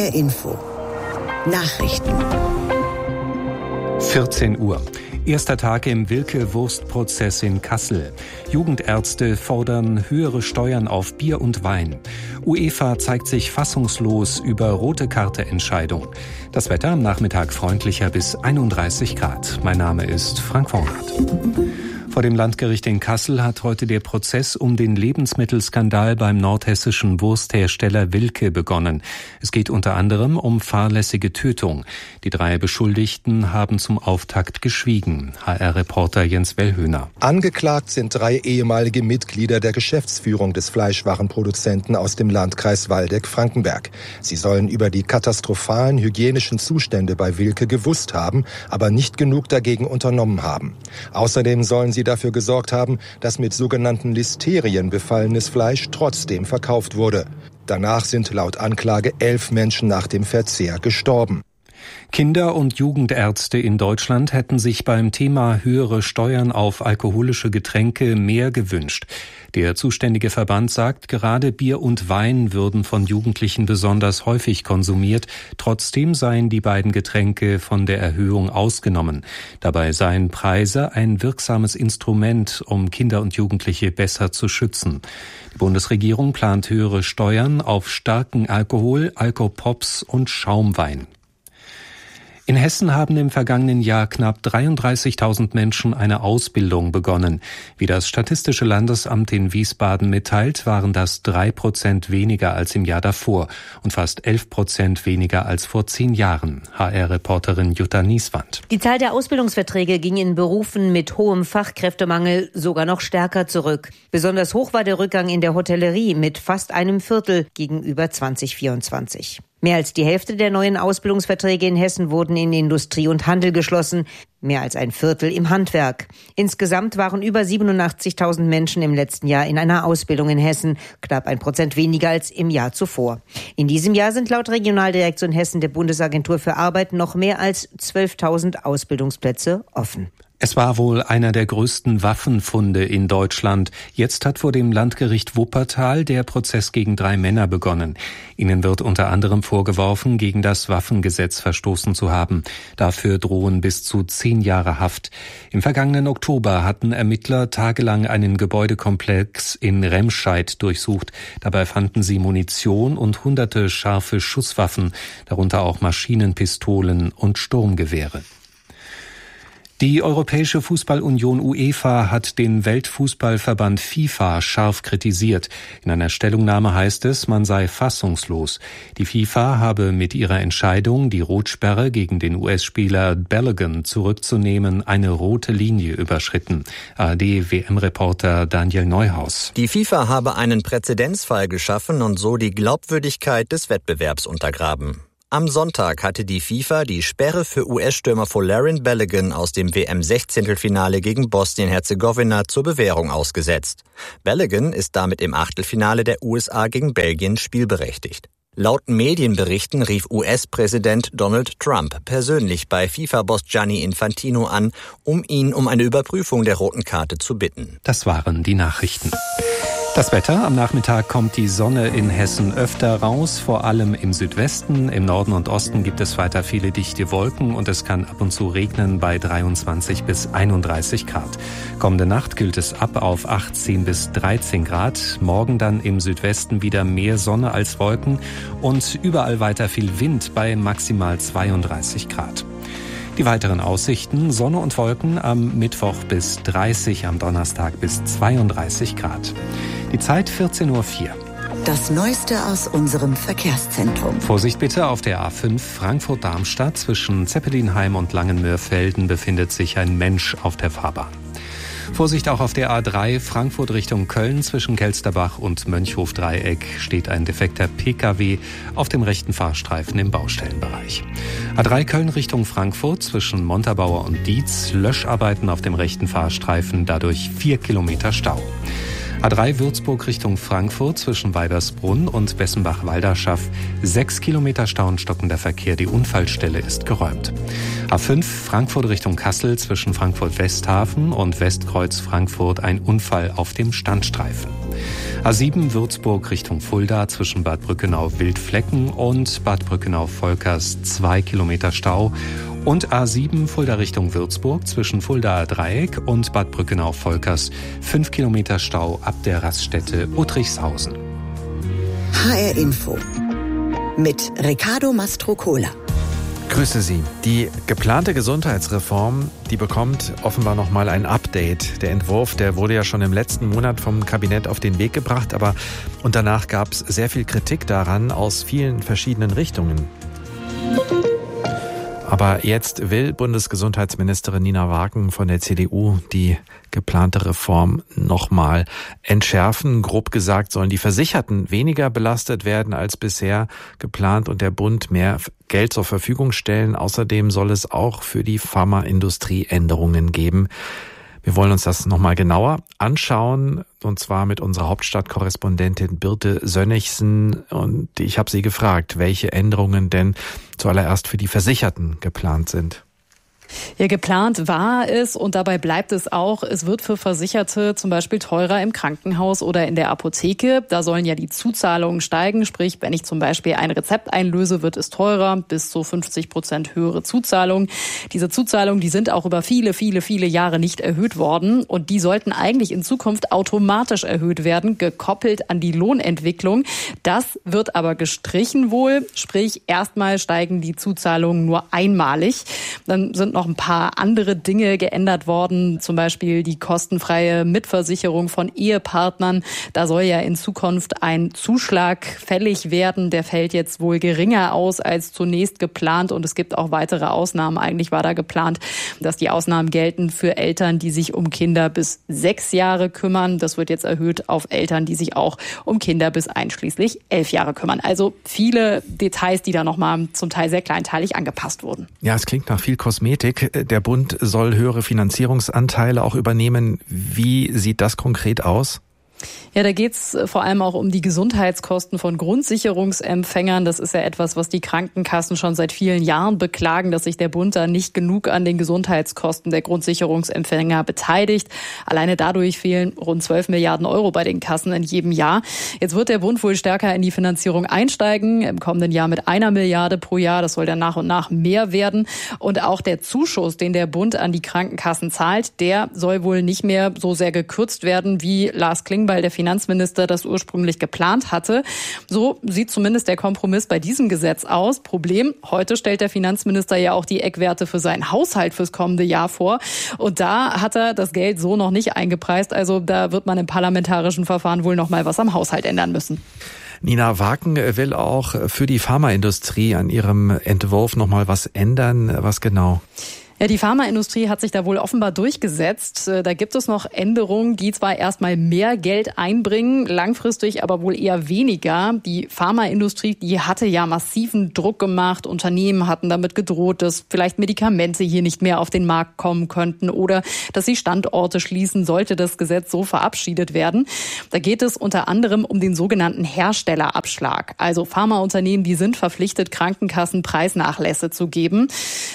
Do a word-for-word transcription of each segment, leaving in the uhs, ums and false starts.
R Info. Nachrichten. vierzehn Uhr. Erster Tag im Wilke-Wurst-Prozess in Kassel. Jugendärzte fordern höhere Steuern auf Bier und Wein. UEFA zeigt sich fassungslos über Rote-Karte-Entscheidung. Das Wetter am Nachmittag freundlicher bis einunddreißig Grad. Mein Name ist Frank Vornert. Vor dem Landgericht in Kassel hat heute der Prozess um den Lebensmittelskandal beim nordhessischen Wursthersteller Wilke begonnen. Es geht unter anderem um fahrlässige Tötung. Die drei Beschuldigten haben zum Auftakt geschwiegen. H R-Reporter Jens Wellhöhner. Angeklagt sind drei ehemalige Mitglieder der Geschäftsführung des Fleischwarenproduzenten aus dem Landkreis Waldeck-Frankenberg. Sie sollen über die katastrophalen hygienischen Zustände bei Wilke gewusst haben, aber nicht genug dagegen unternommen haben. Außerdem sollen sie dafür gesorgt haben, dass mit sogenannten Listerien befallenes Fleisch trotzdem verkauft wurde. Danach sind laut Anklage elf Menschen nach dem Verzehr gestorben. Kinder- und Jugendärzte in Deutschland hätten sich beim Thema höhere Steuern auf alkoholische Getränke mehr gewünscht. Der zuständige Verband sagt, gerade Bier und Wein würden von Jugendlichen besonders häufig konsumiert. Trotzdem seien die beiden Getränke von der Erhöhung ausgenommen. Dabei seien Preise ein wirksames Instrument, um Kinder und Jugendliche besser zu schützen. Die Bundesregierung plant höhere Steuern auf starken Alkohol, Alkopops und Schaumwein. In Hessen haben im vergangenen Jahr knapp dreiunddreißigtausend Menschen eine Ausbildung begonnen. Wie das Statistische Landesamt in Wiesbaden mitteilt, waren das drei Prozent weniger als im Jahr davor und fast elf Prozent weniger als vor zehn Jahren. H R-Reporterin Jutta Nieswand. Die Zahl der Ausbildungsverträge ging in Berufen mit hohem Fachkräftemangel sogar noch stärker zurück. Besonders hoch war der Rückgang in der Hotellerie mit fast einem Viertel gegenüber zwanzig vierundzwanzig. Mehr als die Hälfte der neuen Ausbildungsverträge in Hessen wurden in Industrie und Handel geschlossen, mehr als ein Viertel im Handwerk. Insgesamt waren über siebenundachtzigtausend Menschen im letzten Jahr in einer Ausbildung in Hessen, knapp ein Prozent weniger als im Jahr zuvor. In diesem Jahr sind laut Regionaldirektion Hessen der Bundesagentur für Arbeit noch mehr als zwölftausend Ausbildungsplätze offen. Es war wohl einer der größten Waffenfunde in Deutschland. Jetzt hat vor dem Landgericht Wuppertal der Prozess gegen drei Männer begonnen. Ihnen wird unter anderem vorgeworfen, gegen das Waffengesetz verstoßen zu haben. Dafür drohen bis zu zehn Jahre Haft. Im vergangenen Oktober hatten Ermittler tagelang einen Gebäudekomplex in Remscheid durchsucht. Dabei fanden sie Munition und hunderte scharfe Schusswaffen, darunter auch Maschinenpistolen und Sturmgewehre. Die Europäische Fußballunion UEFA hat den Weltfußballverband FIFA scharf kritisiert. In einer Stellungnahme heißt es, man sei fassungslos. Die FIFA habe mit ihrer Entscheidung, die Rotsperre gegen den U S-Spieler Balogun zurückzunehmen, eine rote Linie überschritten. A R D-W M-Reporter Daniel Neuhaus. Die FIFA habe einen Präzedenzfall geschaffen und so die Glaubwürdigkeit des Wettbewerbs untergraben. Am Sonntag hatte die FIFA die Sperre für U S-Stürmer Folarin Balogun aus dem W M-Sechzehntelfinale gegen Bosnien-Herzegowina zur Bewährung ausgesetzt. Balogun ist damit im Achtelfinale der U S A gegen Belgien spielberechtigt. Laut Medienberichten rief U S-Präsident Donald Trump persönlich bei FIFA-Boss Gianni Infantino an, um ihn um eine Überprüfung der roten Karte zu bitten. Das waren die Nachrichten. Das Wetter. Am Nachmittag kommt die Sonne in Hessen öfter raus, vor allem im Südwesten. Im Norden und Osten gibt es weiter viele dichte Wolken und es kann ab und zu regnen bei dreiundzwanzig bis einunddreißig Grad. Kommende Nacht kühlt es ab auf achtzehn bis dreizehn Grad. Morgen dann im Südwesten wieder mehr Sonne als Wolken und überall weiter viel Wind bei maximal zweiunddreißig Grad. Die weiteren Aussichten: Sonne und Wolken am Mittwoch bis dreißig, am Donnerstag bis zweiunddreißig Grad. Die Zeit vierzehn Uhr vier. Das Neueste aus unserem Verkehrszentrum. Vorsicht bitte, auf der A fünf Frankfurt-Darmstadt zwischen Zeppelinheim und Langenmörfelden befindet sich ein Mensch auf der Fahrbahn. Vorsicht auch auf der A drei Frankfurt Richtung Köln zwischen Kelsterbach und Mönchhof-Dreieck steht ein defekter P K W auf dem rechten Fahrstreifen im Baustellenbereich. A drei Köln Richtung Frankfurt zwischen Montabaur und Dietz, Löscharbeiten auf dem rechten Fahrstreifen, dadurch vier Kilometer Stau. A drei Würzburg Richtung Frankfurt zwischen Weibersbrunn und Bessenbach-Walderschaff. Sechs Kilometer Stau und stockender Verkehr. Die Unfallstelle ist geräumt. A fünf Frankfurt Richtung Kassel zwischen Frankfurt-Westhafen und Westkreuz Frankfurt ein Unfall auf dem Standstreifen. A sieben Würzburg Richtung Fulda zwischen Bad Brückenau-Wildflecken und Bad Brückenau-Volkers zwei Kilometer Stau. Und A sieben Fulda Richtung Würzburg zwischen Fuldaer Dreieck und Bad Brückenau-Volkers fünf Kilometer Stau ab der Raststätte Uttrichshausen. H R Info mit Riccardo Mastrocola. Grüße Sie. Die geplante Gesundheitsreform, die bekommt offenbar noch mal ein Update. Der Entwurf, der wurde ja schon im letzten Monat vom Kabinett auf den Weg gebracht, aber und danach gab es sehr viel Kritik daran aus vielen verschiedenen Richtungen. Aber jetzt will Bundesgesundheitsministerin Nina Wagen von der C D U die geplante Reform nochmal entschärfen. Grob gesagt sollen die Versicherten weniger belastet werden als bisher geplant und der Bund mehr Geld zur Verfügung stellen. Außerdem soll es auch für die Pharmaindustrie Änderungen geben. Wir wollen uns das nochmal genauer anschauen, und zwar mit unserer Hauptstadtkorrespondentin Birte Sönnigsen. Und ich habe sie gefragt, welche Änderungen denn zuallererst für die Versicherten geplant sind. Ja, geplant war es und dabei bleibt es auch. Es wird für Versicherte zum Beispiel teurer im Krankenhaus oder in der Apotheke. Da sollen ja die Zuzahlungen steigen. Sprich, wenn ich zum Beispiel ein Rezept einlöse, wird es teurer, bis zu fünfzig Prozent höhere Zuzahlungen. Diese Zuzahlungen, die sind auch über viele, viele, viele Jahre nicht erhöht worden. Und die sollten eigentlich in Zukunft automatisch erhöht werden, gekoppelt an die Lohnentwicklung. Das wird aber gestrichen wohl. Sprich, erstmal steigen die Zuzahlungen nur einmalig. Dann sind noch ein paar andere Dinge geändert worden, zum Beispiel die kostenfreie Mitversicherung von Ehepartnern. Da soll ja in Zukunft ein Zuschlag fällig werden. Der fällt jetzt wohl geringer aus als zunächst geplant und es gibt auch weitere Ausnahmen. Eigentlich war da geplant, dass die Ausnahmen gelten für Eltern, die sich um Kinder bis sechs Jahre kümmern. Das wird jetzt erhöht auf Eltern, die sich auch um Kinder bis einschließlich elf Jahre kümmern. Also viele Details, die da nochmal zum Teil sehr kleinteilig angepasst wurden. Ja, es klingt nach viel Kosmetik. Der Bund soll höhere Finanzierungsanteile auch übernehmen. Wie sieht das konkret aus? Ja, da geht's vor allem auch um die Gesundheitskosten von Grundsicherungsempfängern. Das ist ja etwas, was die Krankenkassen schon seit vielen Jahren beklagen, dass sich der Bund da nicht genug an den Gesundheitskosten der Grundsicherungsempfänger beteiligt. Alleine dadurch fehlen rund zwölf Milliarden Euro bei den Kassen in jedem Jahr. Jetzt wird der Bund wohl stärker in die Finanzierung einsteigen, im kommenden Jahr mit einer Milliarde pro Jahr. Das soll dann nach und nach mehr werden. Und auch der Zuschuss, den der Bund an die Krankenkassen zahlt, der soll wohl nicht mehr so sehr gekürzt werden, wie Lars Klingbeil, der Finanzminister, das ursprünglich geplant hatte. So sieht zumindest der Kompromiss bei diesem Gesetz aus. Problem, heute stellt der Finanzminister ja auch die Eckwerte für seinen Haushalt fürs kommende Jahr vor. Und da hat er das Geld so noch nicht eingepreist. Also da wird man im parlamentarischen Verfahren wohl noch mal was am Haushalt ändern müssen. Nina Wagen will auch für die Pharmaindustrie an ihrem Entwurf noch mal was ändern. Was genau? Ja, die Pharmaindustrie hat sich da wohl offenbar durchgesetzt. Da gibt es noch Änderungen, die zwar erstmal mehr Geld einbringen, langfristig aber wohl eher weniger. Die Pharmaindustrie, die hatte ja massiven Druck gemacht. Unternehmen hatten damit gedroht, dass vielleicht Medikamente hier nicht mehr auf den Markt kommen könnten oder dass sie Standorte schließen, sollte das Gesetz so verabschiedet werden. Da geht es unter anderem um den sogenannten Herstellerabschlag. Also Pharmaunternehmen, die sind verpflichtet, Krankenkassen Preisnachlässe zu geben.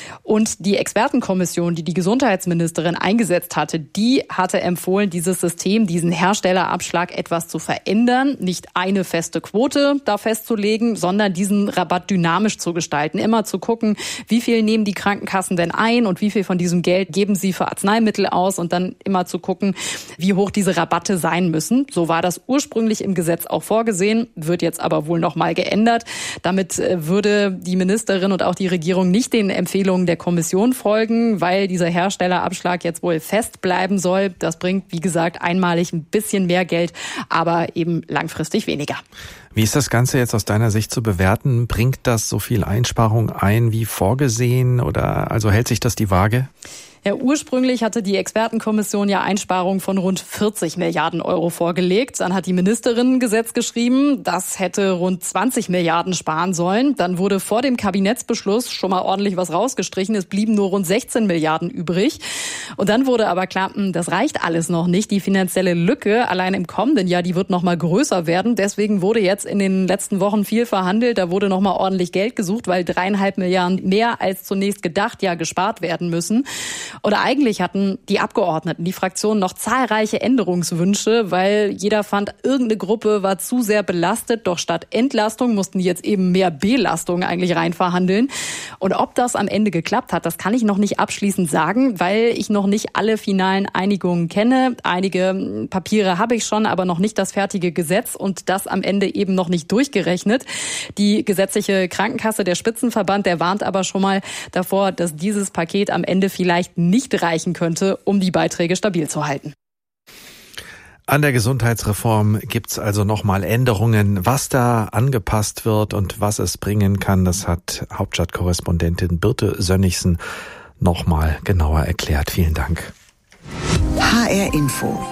Und die Expertenkommission, die die Gesundheitsministerin eingesetzt hatte, die hatte empfohlen, dieses System, diesen Herstellerabschlag etwas zu verändern. Nicht eine feste Quote da festzulegen, sondern diesen Rabatt dynamisch zu gestalten. Immer zu gucken, wie viel nehmen die Krankenkassen denn ein und wie viel von diesem Geld geben sie für Arzneimittel aus und dann immer zu gucken, wie hoch diese Rabatte sein müssen. So war das ursprünglich im Gesetz auch vorgesehen, wird jetzt aber wohl noch mal geändert. Damit würde die Ministerin und auch die Regierung nicht den Empfehlungen der Kommission folgen, weil dieser Herstellerabschlag jetzt wohl fest bleiben soll. Das bringt, wie gesagt, einmalig ein bisschen mehr Geld, aber eben langfristig weniger. Wie ist das Ganze jetzt aus deiner Sicht zu bewerten? Bringt das so viel Einsparung ein wie vorgesehen oder also hält sich das die Waage? Ja, ursprünglich hatte die Expertenkommission ja Einsparungen von rund vierzig Milliarden Euro vorgelegt. Dann hat die Ministerin ein Gesetz geschrieben, das hätte rund zwanzig Milliarden sparen sollen. Dann wurde vor dem Kabinettsbeschluss schon mal ordentlich was rausgestrichen. Es blieben nur rund sechzehn Milliarden übrig. Und dann wurde aber klar, das reicht alles noch nicht. Die finanzielle Lücke allein im kommenden Jahr, die wird noch mal größer werden. Deswegen wurde jetzt in den letzten Wochen viel verhandelt. Da wurde noch mal ordentlich Geld gesucht, weil dreieinhalb Milliarden mehr als zunächst gedacht ja gespart werden müssen. Und eigentlich hatten die Abgeordneten, die Fraktionen noch zahlreiche Änderungswünsche, weil jeder fand, irgendeine Gruppe war zu sehr belastet. Doch statt Entlastung mussten die jetzt eben mehr Belastung eigentlich rein verhandeln. Und ob das am Ende geklappt hat, das kann ich noch nicht abschließend sagen, weil ich noch nicht alle finalen Einigungen kenne. Einige Papiere habe ich schon, aber noch nicht das fertige Gesetz und das am Ende eben noch nicht durchgerechnet. Die gesetzliche Krankenkasse, der Spitzenverband, der warnt aber schon mal davor, dass dieses Paket am Ende vielleicht nicht reichen könnte, um die Beiträge stabil zu halten. An der Gesundheitsreform gibt's also nochmal Änderungen. Was da angepasst wird und was es bringen kann, das hat Hauptstadtkorrespondentin Birte Sönnigsen nochmal genauer erklärt. Vielen Dank. H R Info.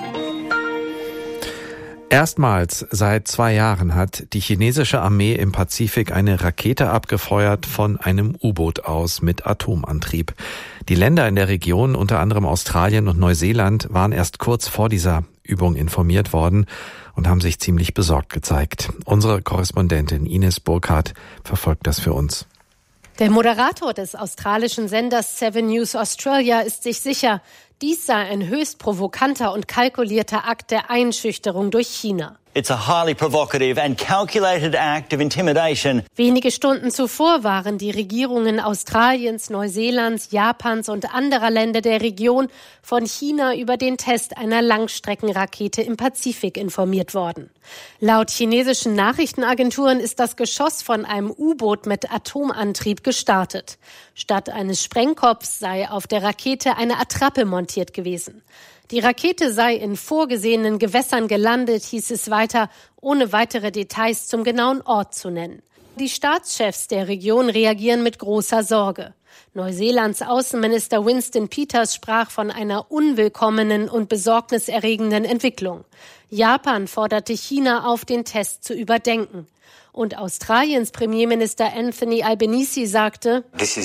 Erstmals seit zwei Jahren hat die chinesische Armee im Pazifik eine Rakete abgefeuert von einem U-Boot aus mit Atomantrieb. Die Länder in der Region, unter anderem Australien und Neuseeland, waren erst kurz vor dieser Übung informiert worden und haben sich ziemlich besorgt gezeigt. Unsere Korrespondentin Ines Burkhardt verfolgt das für uns. Der Moderator des australischen Senders Seven News Australia ist sich sicher, dies sei ein höchst provokanter und kalkulierter Akt der Einschüchterung durch China. It's a highly provocative and calculated act of intimidation. Wenige Stunden zuvor waren die Regierungen Australiens, Neuseelands, Japans und anderer Länder der Region von China über den Test einer Langstreckenrakete im Pazifik informiert worden. Laut chinesischen Nachrichtenagenturen ist das Geschoss von einem U-Boot mit Atomantrieb gestartet. Statt eines Sprengkopfs sei auf der Rakete eine Attrappe montiert gewesen. Die Rakete sei in vorgesehenen Gewässern gelandet, hieß es weiter, ohne weitere Details zum genauen Ort zu nennen. Die Staatschefs der Region reagieren mit großer Sorge. Neuseelands Außenminister Winston Peters sprach von einer unwillkommenen und besorgniserregenden Entwicklung. Japan forderte China auf, den Test zu überdenken. Und Australiens Premierminister Anthony Albanese sagte,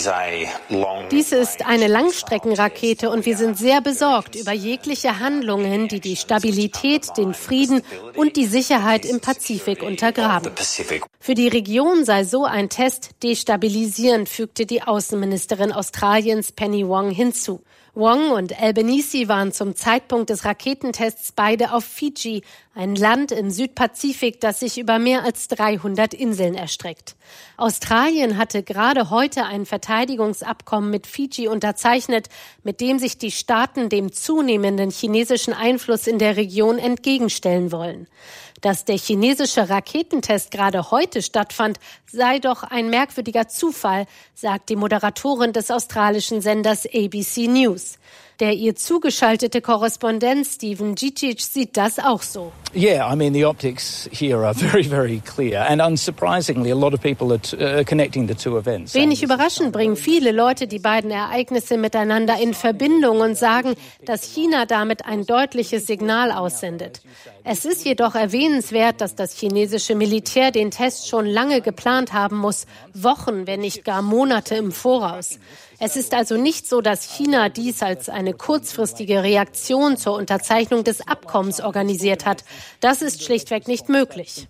dies ist eine Langstreckenrakete und wir sind sehr besorgt über jegliche Handlungen, die die Stabilität, den Frieden und die Sicherheit im Pazifik untergraben. Für die Region sei so ein Test destabilisierend, fügte die Außenministerin Australiens Penny Wong hinzu. Wong und Albanese waren zum Zeitpunkt des Raketentests beide auf Fidschi, ein Land im Südpazifik, das sich über mehr als dreihundert Inseln erstreckt. Australien hatte gerade heute ein Verteidigungsabkommen mit Fidschi unterzeichnet, mit dem sich die Staaten dem zunehmenden chinesischen Einfluss in der Region entgegenstellen wollen. Dass der chinesische Raketentest gerade heute stattfand, sei doch ein merkwürdiger Zufall, sagt die Moderatorin des australischen Senders A B C News. Der ihr zugeschaltete Korrespondent Stephen Gicic sieht das auch so. Yeah, I mean the optics here are very, very clear and unsurprisingly a lot of people are uh, connecting the two events. Wenig überraschend bringen viele Leute die beiden Ereignisse miteinander in Verbindung und sagen, dass China damit ein deutliches Signal aussendet. Es ist jedoch erwähnenswert, dass das chinesische Militär den Test schon lange geplant haben muss, Wochen, wenn nicht gar Monate im Voraus. Es ist also nicht so, dass China dies als eine kurzfristige Reaktion zur Unterzeichnung des Abkommens organisiert hat. Das ist schlichtweg nicht möglich.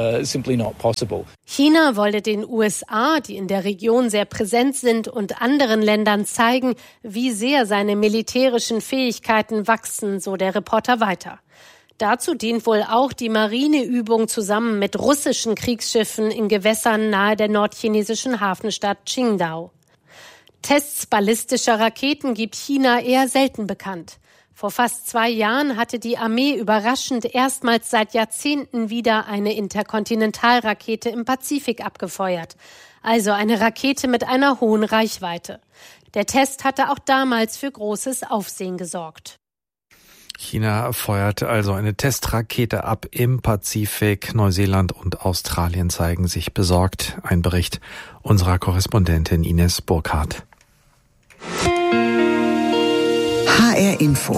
China wolle den U S A, die in der Region sehr präsent sind, und anderen Ländern zeigen, wie sehr seine militärischen Fähigkeiten wachsen, so der Reporter weiter. Dazu dient wohl auch die Marineübung zusammen mit russischen Kriegsschiffen in Gewässern nahe der nordchinesischen Hafenstadt Qingdao. Tests ballistischer Raketen gibt China eher selten bekannt. Vor fast zwei Jahren hatte die Armee überraschend erstmals seit Jahrzehnten wieder eine Interkontinentalrakete im Pazifik abgefeuert. Also eine Rakete mit einer hohen Reichweite. Der Test hatte auch damals für großes Aufsehen gesorgt. China feuert also eine Testrakete ab im Pazifik. Neuseeland und Australien zeigen sich besorgt. Ein Bericht unserer Korrespondentin Ines Burkhardt. H R Info.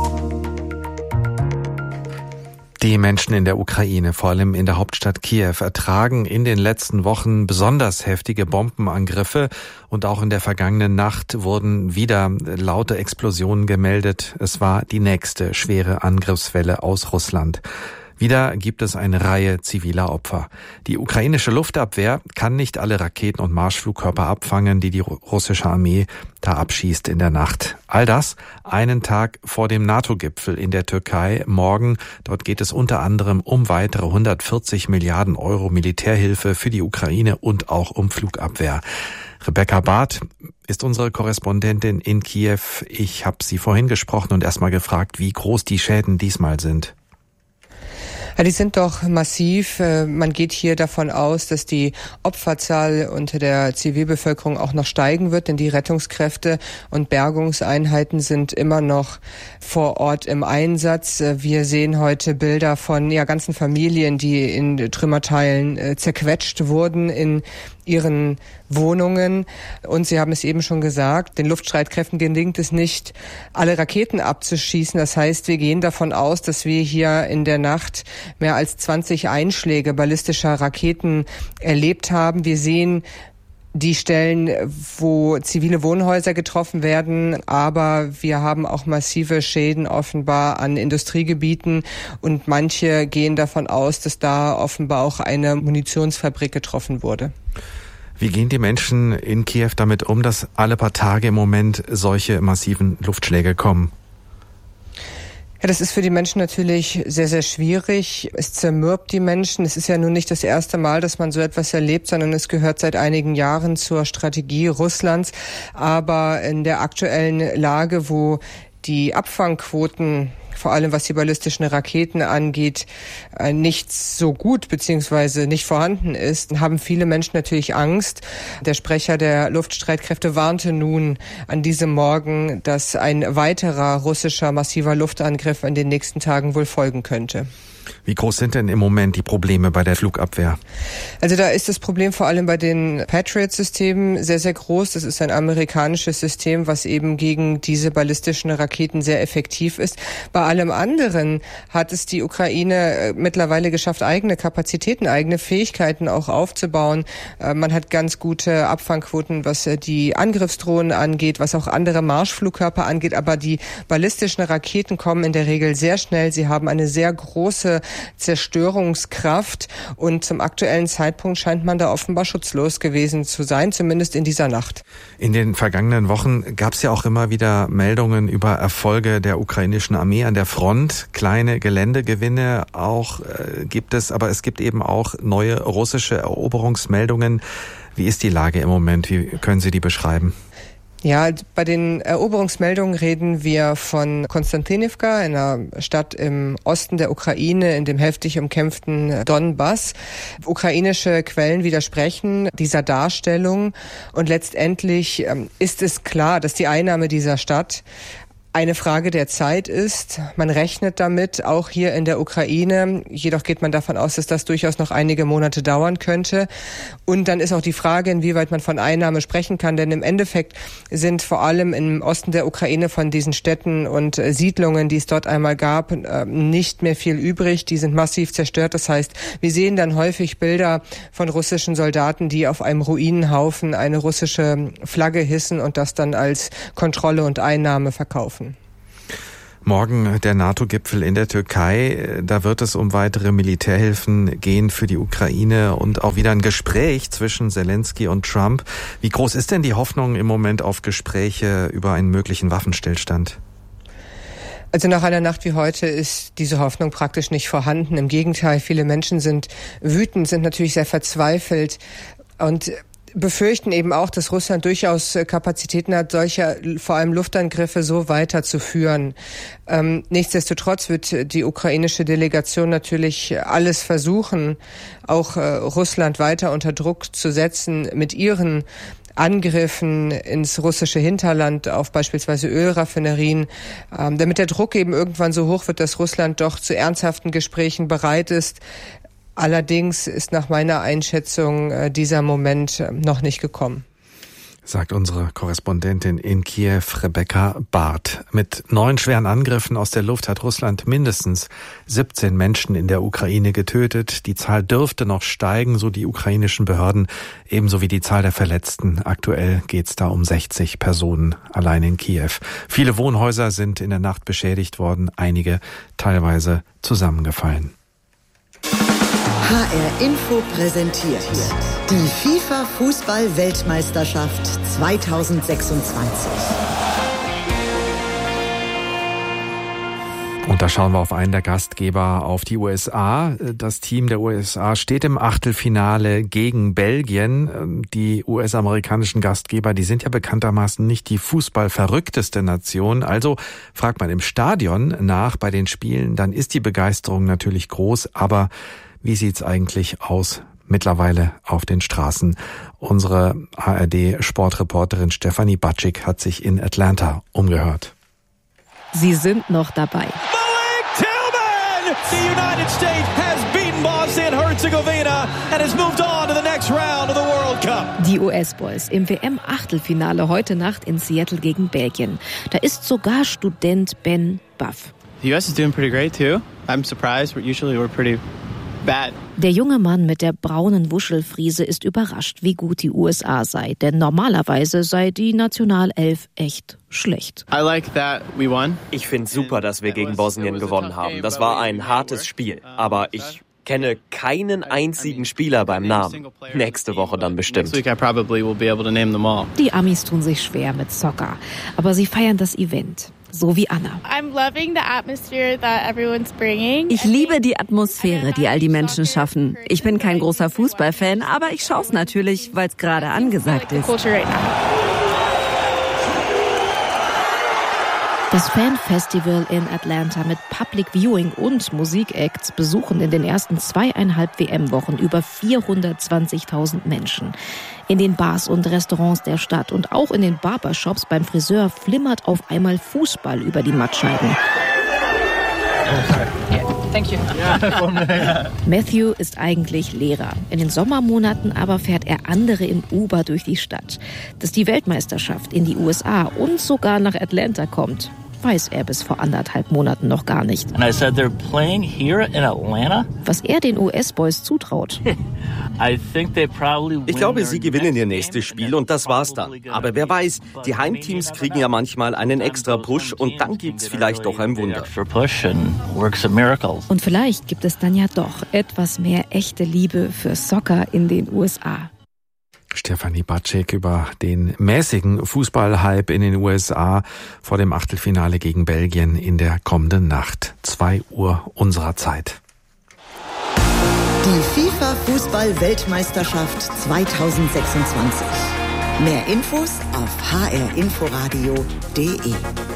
Die Menschen in der Ukraine, vor allem in der Hauptstadt Kiew, ertragen in den letzten Wochen besonders heftige Bombenangriffe und auch in der vergangenen Nacht wurden wieder laute Explosionen gemeldet. Es war die nächste schwere Angriffswelle aus Russland. Wieder gibt es eine Reihe ziviler Opfer. Die ukrainische Luftabwehr kann nicht alle Raketen und Marschflugkörper abfangen, die die russische Armee da abschießt in der Nacht. All das einen Tag vor dem NATO-Gipfel in der Türkei. Morgen, dort geht es unter anderem um weitere hundertvierzig Milliarden Euro Militärhilfe für die Ukraine und auch um Flugabwehr. Rebecca Barth ist unsere Korrespondentin in Kiew. Ich habe sie vorhin gesprochen und erstmal gefragt, wie groß die Schäden diesmal sind. Ja, die sind doch massiv. Man geht hier davon aus, dass die Opferzahl unter der Zivilbevölkerung auch noch steigen wird, denn die Rettungskräfte und Bergungseinheiten sind immer noch vor Ort im Einsatz. Wir sehen heute Bilder von ja, ganzen Familien, die in Trümmerteilen äh, zerquetscht wurden in ihren Wohnungen. Und Sie haben es eben schon gesagt, den Luftstreitkräften gelingt es nicht, alle Raketen abzuschießen. Das heißt, wir gehen davon aus, dass wir hier in der Nacht mehr als zwanzig Einschläge ballistischer Raketen erlebt haben. Wir sehen die Stellen, wo zivile Wohnhäuser getroffen werden, aber wir haben auch massive Schäden offenbar an Industriegebieten und manche gehen davon aus, dass da offenbar auch eine Munitionsfabrik getroffen wurde. Wie gehen die Menschen in Kiew damit um, dass alle paar Tage im Moment solche massiven Luftschläge kommen? Ja, das ist für die Menschen natürlich sehr, sehr schwierig. Es zermürbt die Menschen. Es ist ja nun nicht das erste Mal, dass man so etwas erlebt, sondern es gehört seit einigen Jahren zur Strategie Russlands. Aber in der aktuellen Lage, wo die Abfangquoten, vor allem was die ballistischen Raketen angeht, nicht so gut beziehungsweise nicht vorhanden ist, haben viele Menschen natürlich Angst. Der Sprecher der Luftstreitkräfte warnte nun an diesem Morgen, dass ein weiterer russischer massiver Luftangriff in den nächsten Tagen wohl folgen könnte. Wie groß sind denn im Moment die Probleme bei der Flugabwehr? Also da ist das Problem vor allem bei den Patriot-Systemen sehr, sehr groß. Das ist ein amerikanisches System, was eben gegen diese ballistischen Raketen sehr effektiv ist. Bei allem anderen hat es die Ukraine mittlerweile geschafft, eigene Kapazitäten, eigene Fähigkeiten auch aufzubauen. Man hat ganz gute Abfangquoten, was die Angriffsdrohnen angeht, was auch andere Marschflugkörper angeht. Aber die ballistischen Raketen kommen in der Regel sehr schnell. Sie haben eine sehr große Zerstörungskraft und zum aktuellen Zeitpunkt scheint man da offenbar schutzlos gewesen zu sein, zumindest in dieser Nacht. In den vergangenen Wochen gab es ja auch immer wieder Meldungen über Erfolge der ukrainischen Armee an der Front. Kleine Geländegewinne auch äh, gibt es, aber es gibt eben auch neue russische Eroberungsmeldungen. Wie ist die Lage im Moment? Wie können Sie die beschreiben? Ja, bei den Eroberungsmeldungen reden wir von Konstantinivka, einer Stadt im Osten der Ukraine, in dem heftig umkämpften Donbass. Ukrainische Quellen widersprechen dieser Darstellung und letztendlich ist es klar, dass die Einnahme dieser Stadt eine Frage der Zeit ist. Man rechnet damit, auch hier in der Ukraine. Jedoch geht man davon aus, dass das durchaus noch einige Monate dauern könnte. Und dann ist auch die Frage, inwieweit man von Einnahme sprechen kann. Denn im Endeffekt sind vor allem im Osten der Ukraine von diesen Städten und Siedlungen, die es dort einmal gab, nicht mehr viel übrig. Die sind massiv zerstört. Das heißt, wir sehen dann häufig Bilder von russischen Soldaten, die auf einem Ruinenhaufen eine russische Flagge hissen und das dann als Kontrolle und Einnahme verkaufen. Morgen der NATO-Gipfel in der Türkei. Da wird es um weitere Militärhilfen gehen für die Ukraine und auch wieder ein Gespräch zwischen Zelensky und Trump. Wie groß ist denn die Hoffnung im Moment auf Gespräche über einen möglichen Waffenstillstand? Also nach einer Nacht wie heute ist diese Hoffnung praktisch nicht vorhanden. Im Gegenteil, viele Menschen sind wütend, sind natürlich sehr verzweifelt und befürchten eben auch, dass Russland durchaus Kapazitäten hat, solche vor allem Luftangriffe so weiterzuführen. Ähm, nichtsdestotrotz wird die ukrainische Delegation natürlich alles versuchen, auch äh, Russland weiter unter Druck zu setzen mit ihren Angriffen ins russische Hinterland auf beispielsweise Ölraffinerien, ähm, damit der Druck eben irgendwann so hoch wird, dass Russland doch zu ernsthaften Gesprächen bereit ist. Allerdings ist nach meiner Einschätzung äh, dieser Moment äh, noch nicht gekommen. Sagt unsere Korrespondentin in Kiew, Rebecca Barth. Mit neun schweren Angriffen aus der Luft hat Russland mindestens siebzehn Menschen in der Ukraine getötet. Die Zahl dürfte noch steigen, so die ukrainischen Behörden, ebenso wie die Zahl der Verletzten. Aktuell geht es da um sechzig Personen allein in Kiew. Viele Wohnhäuser sind in der Nacht beschädigt worden, einige teilweise zusammengefallen. H R Info präsentiert die FIFA-Fußball-Weltmeisterschaft zweitausendsechsundzwanzig. Und da schauen wir auf einen der Gastgeber, auf die U S A. Das Team der U S A steht im Achtelfinale gegen Belgien. Die U S-amerikanischen Gastgeber, die sind ja bekanntermaßen nicht die fußballverrückteste Nation. Also fragt man im Stadion nach bei den Spielen, dann ist die Begeisterung natürlich groß. Aber wie sieht's eigentlich aus mittlerweile auf den Straßen? Unsere A R D-Sportreporterin Stefanie Batschik hat sich in Atlanta umgehört. Sie sind noch dabei. The United States has beaten Bosnia-Herzegovina and has moved on to the next round of the World Cup. Die U S-Boys im W M-Achtelfinale heute Nacht in Seattle gegen Belgien. Da ist sogar Student Ben baff. The U S is doing pretty great too. I'm surprised. Usually we're pretty bad. Der junge Mann mit der braunen Wuschelfriese ist überrascht, wie gut die U S A sei. Denn normalerweise sei die Nationalelf echt schlecht. I like that we won. Ich finde super, dass wir gegen Bosnien gewonnen haben. Das war ein hartes Spiel. Aber ich kenne keinen einzigen Spieler beim Namen. Nächste Woche dann bestimmt. Die Amis tun sich schwer mit Soccer. Aber sie feiern das Event. So wie Anna. Ich liebe die Atmosphäre, die all die Menschen schaffen. Ich bin kein großer Fußballfan, aber ich schaue es natürlich, weil es gerade angesagt ist. Das Fan-Festival in Atlanta mit Public Viewing und Musikacts besuchen in den ersten zweieinhalb W M-Wochen über vierhundertzwanzigtausend Menschen. In den Bars und Restaurants der Stadt und auch in den Barbershops beim Friseur flimmert auf einmal Fußball über die Mattscheiben. Thank you. Matthew ist eigentlich Lehrer. In den Sommermonaten aber fährt er andere im Uber durch die Stadt. Dass die Weltmeisterschaft in die U S A und sogar nach Atlanta kommt, weiß er bis vor anderthalb Monaten noch gar nicht. And I said, they're playing here in Atlanta? Was er den U S-Boys zutraut. I think they probably win. Ich glaube, sie gewinnen ihr nächstes Spiel und das war's dann. Aber wer weiß, die Heimteams kriegen ja manchmal einen extra Push und dann gibt's vielleicht doch ein Wunder. Und vielleicht gibt es dann ja doch etwas mehr echte Liebe für Soccer in den U S A. Stefanie Batschik über den mäßigen Fußballhype in den U S A vor dem Achtelfinale gegen Belgien in der kommenden Nacht. zwei Uhr unserer Zeit. Die FIFA-Fußball-Weltmeisterschaft zweitausendsechsundzwanzig. Mehr Infos auf h r inforadio punkt d e.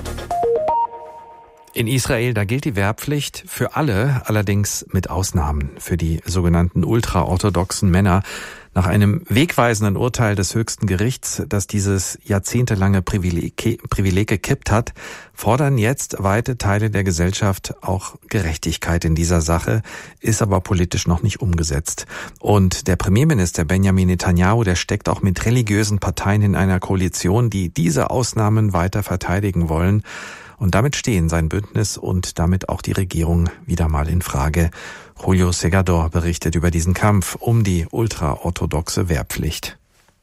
In Israel, da gilt die Wehrpflicht für alle, allerdings mit Ausnahmen. Für die sogenannten ultraorthodoxen Männer. Nach einem wegweisenden Urteil des höchsten Gerichts, das dieses jahrzehntelange Privileg, Privileg gekippt hat, fordern jetzt weite Teile der Gesellschaft auch Gerechtigkeit in dieser Sache, ist aber politisch noch nicht umgesetzt. Und der Premierminister Benjamin Netanyahu, der steckt auch mit religiösen Parteien in einer Koalition, die diese Ausnahmen weiter verteidigen wollen. Und damit stehen sein Bündnis und damit auch die Regierung wieder mal in Frage. Julio Segador berichtet über diesen Kampf um die ultraorthodoxe Wehrpflicht.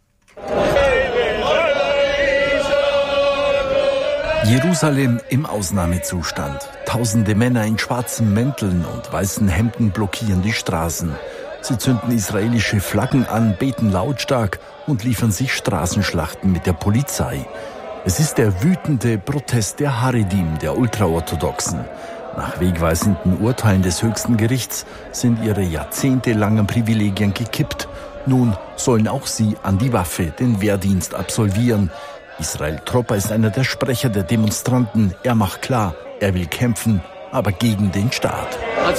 Jerusalem im Ausnahmezustand. Tausende Männer in schwarzen Mänteln und weißen Hemden blockieren die Straßen. Sie zünden israelische Flaggen an, beten lautstark und liefern sich Straßenschlachten mit der Polizei. Es ist der wütende Protest der Haredim, der Ultraorthodoxen. Nach wegweisenden Urteilen des höchsten Gerichts sind ihre jahrzehntelangen Privilegien gekippt. Nun sollen auch sie an die Waffe den Wehrdienst absolvieren. Israel Tropper ist einer der Sprecher der Demonstranten. Er macht klar, er will kämpfen, aber gegen den Staat.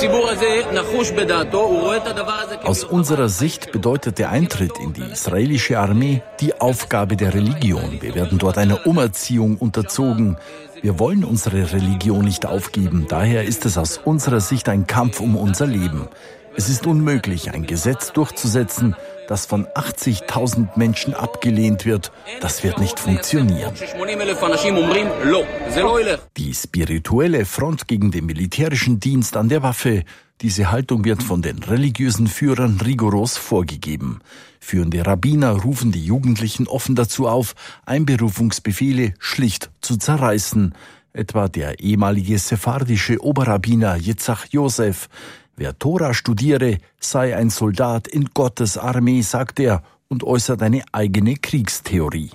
Aus unserer Sicht bedeutet der Eintritt in die israelische Armee die Aufgabe der Religion. Wir werden dort einer Umerziehung unterzogen. Wir wollen unsere Religion nicht aufgeben. Daher ist es aus unserer Sicht ein Kampf um unser Leben. Es ist unmöglich, ein Gesetz durchzusetzen, das von achtzigtausend Menschen abgelehnt wird. Das wird nicht funktionieren. Die spirituelle Front gegen den militärischen Dienst an der Waffe, diese Haltung wird von den religiösen Führern rigoros vorgegeben. Führende Rabbiner rufen die Jugendlichen offen dazu auf, Einberufungsbefehle schlicht zu zerreißen. Etwa der ehemalige sephardische Oberrabbiner Yitzhak Yosef. Wer Tora studiere, sei ein Soldat in Gottes Armee, sagt er und äußert eine eigene Kriegstheorie.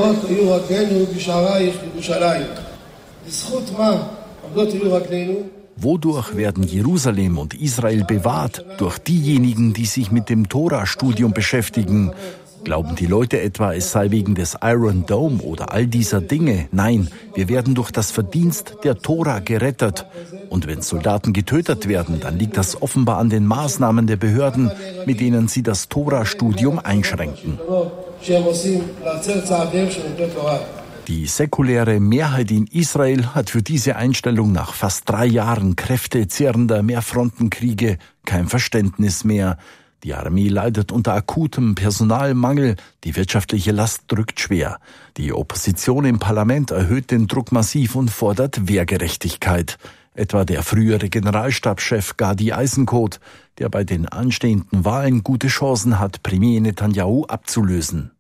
Wodurch werden Jerusalem und Israel bewahrt? Durch diejenigen, die sich mit dem Tora-Studium beschäftigen. Glauben die Leute etwa, es sei wegen des Iron Dome oder all dieser Dinge? Nein, wir werden durch das Verdienst der Tora gerettet. Und wenn Soldaten getötet werden, dann liegt das offenbar an den Maßnahmen der Behörden, mit denen sie das Tora-Studium einschränken. Die säkuläre Mehrheit in Israel hat für diese Einstellung nach fast drei Jahren kräftezehrender Mehrfrontenkriege kein Verständnis mehr. Die Armee leidet unter akutem Personalmangel, die wirtschaftliche Last drückt schwer. Die Opposition im Parlament erhöht den Druck massiv und fordert Wehrgerechtigkeit. Etwa der frühere Generalstabschef Gadi Eisenkot, der bei den anstehenden Wahlen gute Chancen hat, Premier Netanyahu abzulösen.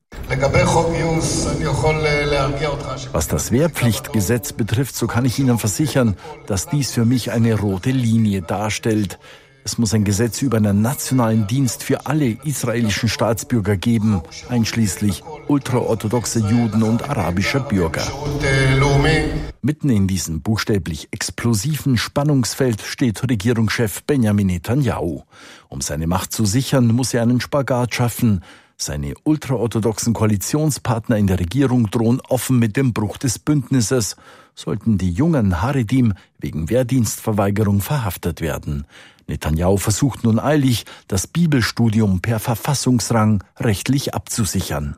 Was das Wehrpflichtgesetz betrifft, so kann ich Ihnen versichern, dass dies für mich eine rote Linie darstellt. Es muss ein Gesetz über einen nationalen Dienst für alle israelischen Staatsbürger geben, einschließlich ultraorthodoxe Juden und arabischer Bürger. Mitten in diesem buchstäblich explosiven Spannungsfeld steht Regierungschef Benjamin Netanyahu. Um seine Macht zu sichern, muss er einen Spagat schaffen. Seine ultraorthodoxen Koalitionspartner in der Regierung drohen offen mit dem Bruch des Bündnisses, sollten die jungen Haredim wegen Wehrdienstverweigerung verhaftet werden. Netanyahu versucht nun eilig, das Bibelstudium per Verfassungsrang rechtlich abzusichern.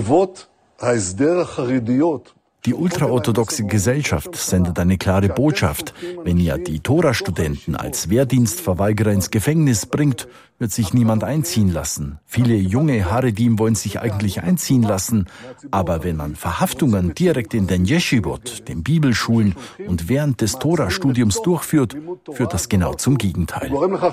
Die ultraorthodoxe Gesellschaft sendet eine klare Botschaft. Wenn ihr die Tora-Studenten als Wehrdienstverweigerer ins Gefängnis bringt, wird sich niemand einziehen lassen. Viele junge Haredim wollen sich eigentlich einziehen lassen. Aber wenn man Verhaftungen direkt in den Yeshivot, den Bibelschulen und während des Tora-Studiums durchführt, führt das genau zum Gegenteil.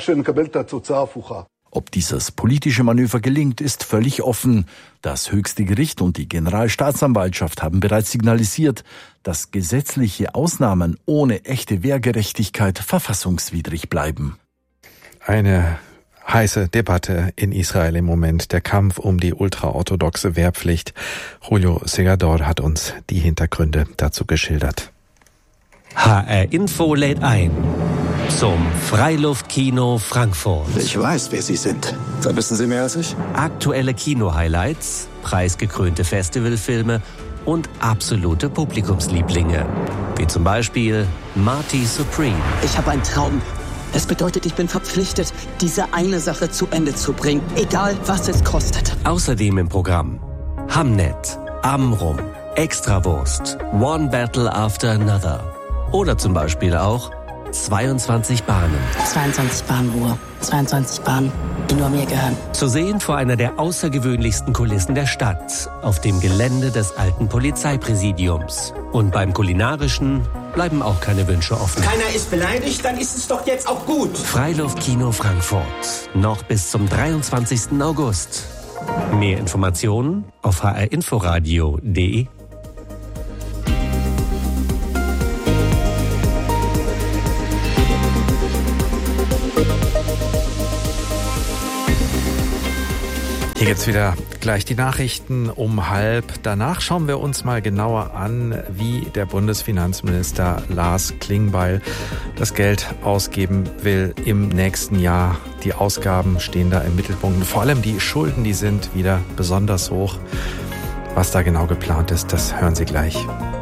Ob dieses politische Manöver gelingt, ist völlig offen. Das höchste Gericht und die Generalstaatsanwaltschaft haben bereits signalisiert, dass gesetzliche Ausnahmen ohne echte Wehrgerechtigkeit verfassungswidrig bleiben. Eine heiße Debatte in Israel im Moment, der Kampf um die ultraorthodoxe Wehrpflicht. Julio Segador hat uns die Hintergründe dazu geschildert. H R Info lädt ein zum Freiluftkino Frankfurt. Ich weiß, wer Sie sind. Da wissen Sie mehr als ich. Aktuelle Kino-Highlights, preisgekrönte Festivalfilme und absolute Publikumslieblinge. Wie zum Beispiel Marty Supreme. Ich habe einen Traum. Es bedeutet, ich bin verpflichtet, diese eine Sache zu Ende zu bringen, egal was es kostet. Außerdem im Programm Hamnet, Amrum, Extrawurst, One Battle After Another. Oder zum Beispiel auch zweiundzwanzig Bahnen. zweiundzwanzig Bahnen Ruhe. zweiundzwanzig Bahnen, die nur mir gehören. Zu sehen vor einer der außergewöhnlichsten Kulissen der Stadt, auf dem Gelände des alten Polizeipräsidiums. Und beim Kulinarischen bleiben auch keine Wünsche offen. Keiner ist beleidigt, dann ist es doch jetzt auch gut. Freiluftkino Frankfurt. Noch bis zum dreiundzwanzigsten August. Mehr Informationen auf h r inforadio punkt d e. Hier gibt's wieder gleich die Nachrichten um halb. Danach schauen wir uns mal genauer an, wie der Bundesfinanzminister Lars Klingbeil das Geld ausgeben will im nächsten Jahr. Die Ausgaben stehen da im Mittelpunkt. Vor allem die Schulden, die sind wieder besonders hoch. Was da genau geplant ist, das hören Sie gleich.